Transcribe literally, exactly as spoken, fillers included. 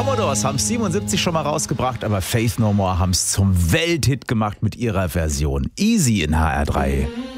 Commodores haben es siebenundsiebzig schon mal rausgebracht, aber Faith No More haben es zum Welthit gemacht mit ihrer Version. Easy in H R drei.